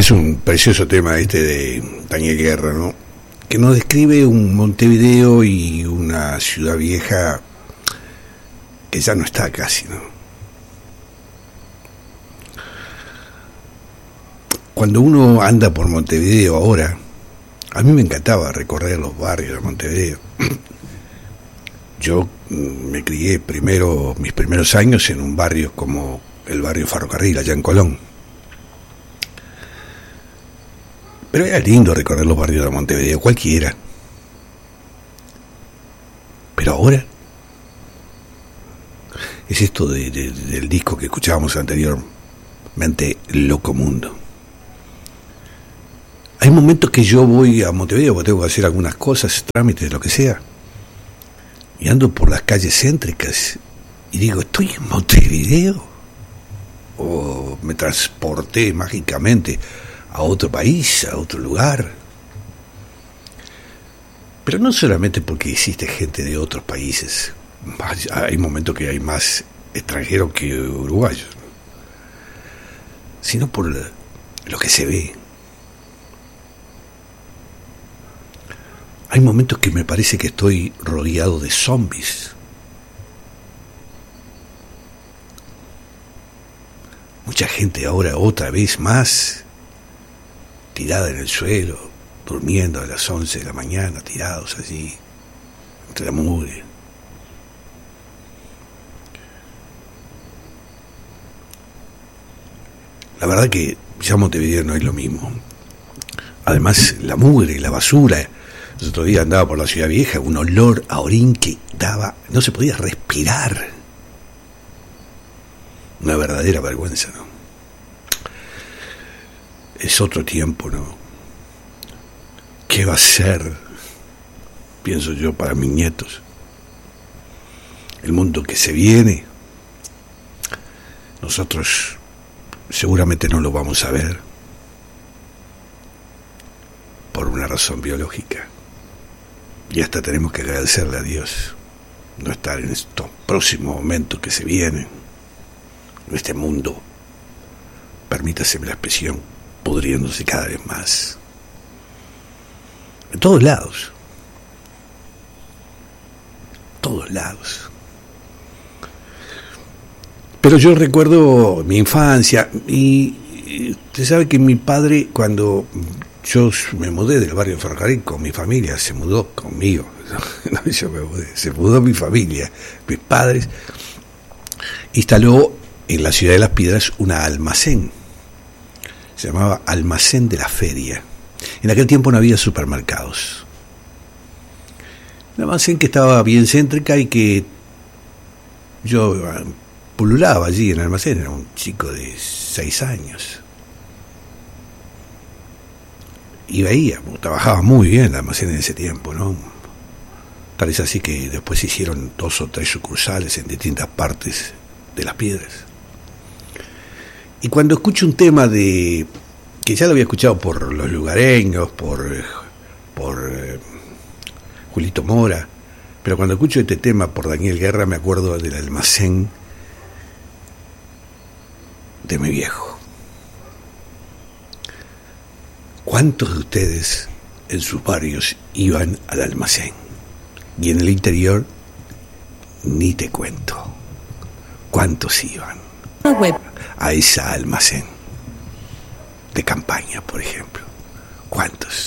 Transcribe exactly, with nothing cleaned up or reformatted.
Es un precioso tema este de Daniel Guerra, ¿no? Que nos describe un Montevideo y una ciudad vieja que ya no está casi, ¿no? Cuando uno anda por Montevideo ahora, a mí me encantaba recorrer los barrios de Montevideo. Yo me crié primero, mis primeros años en un barrio como el barrio Ferrocarril, allá en Colón. Pero era lindo recorrer los barrios de Montevideo, cualquiera. Pero ahora es esto de, de, del disco que escuchábamos anteriormente, Loco Mundo. Hay momentos que yo voy a Montevideo porque tengo que hacer algunas cosas, trámites, lo que sea, y ando por las calles céntricas y digo, ¿estoy en Montevideo? ¿O me transporté mágicamente a otro país, a otro lugar? Pero no solamente porque existe gente de otros países, hay momentos que hay más extranjeros que uruguayos, sino por lo que se ve. Hay momentos que me parece que estoy rodeado de zombies. Mucha gente ahora otra vez más tirada en el suelo, durmiendo a las once de la mañana, tirados allí, entre la mugre. La verdad que ya Montevideo no es lo mismo. Además, la mugre, la basura. El otro día andaba por la Ciudad Vieja, un olor a orín que daba, no se podía respirar. Una verdadera vergüenza, ¿no? Es otro tiempo, ¿no? ¿Qué va a ser, pienso yo, para mis nietos? El mundo que se viene, nosotros seguramente no lo vamos a ver por una razón biológica. Y hasta tenemos que agradecerle a Dios no estar en estos próximos momentos que se vienen, en este mundo, permítaseme la expresión, pudriéndose cada vez más. En todos lados. Todos lados. Pero yo recuerdo mi infancia y usted sabe que mi padre, cuando yo me mudé del barrio Ferrocarril con mi familia, se mudó conmigo, no, yo me mudé, se mudó mi familia, mis padres, instaló en la ciudad de Las Piedras un almacén, se llamaba Almacén de la Feria. En aquel tiempo no había supermercados. Un almacén que estaba bien céntrica y que yo pululaba allí en el almacén, era un chico de seis años. Y veía, trabajaba muy bien el almacén en ese tiempo, ¿no? Tal es así que después se hicieron dos o tres sucursales en distintas partes de Las Piedras. Y cuando escucho un tema de, que ya lo había escuchado por los lugareños, por, por eh, Julito Mora, pero cuando escucho este tema por Daniel Guerra me acuerdo del almacén de mi viejo. ¿Cuántos de ustedes en sus barrios iban al almacén? Y en el interior, ni te cuento. ¿Cuántos iban a ese almacén de campaña, por ejemplo? ¿Cuántos?